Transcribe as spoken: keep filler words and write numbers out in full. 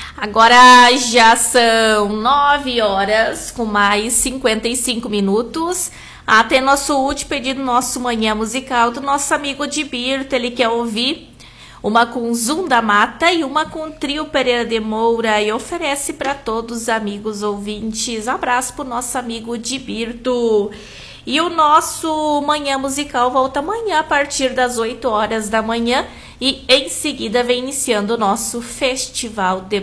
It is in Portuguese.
Agora já são nove horas com mais cinquenta e cinco minutos. Até nosso último pedido, nosso Manhã Musical do nosso amigo Dibirto. Ele quer ouvir uma com Zum da Mata e uma com Trio Pereira de Moura e oferece para todos os amigos ouvintes. Abraço pro nosso amigo Dibirto. E o nosso Manhã Musical volta amanhã a partir das oito horas da manhã e em seguida vem iniciando o nosso Festival de